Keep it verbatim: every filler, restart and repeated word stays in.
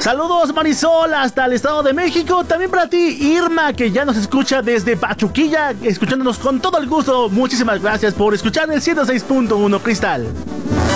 Saludos Marisol hasta el Estado de México. También para ti Irma, que ya nos escucha desde Pachuquilla, escuchándonos con todo el gusto. Muchísimas gracias por escuchar el ciento seis punto uno Cristal.